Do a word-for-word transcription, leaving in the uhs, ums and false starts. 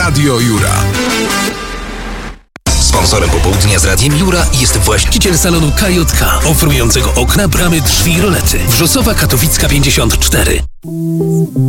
Radio Jura. Sponsorem popołudnia z Radiem Jura jest właściciel salonu K J K, oferującego okna, bramy, drzwi i rolety. Wrzosowa Katowicka pięćdziesiąt cztery.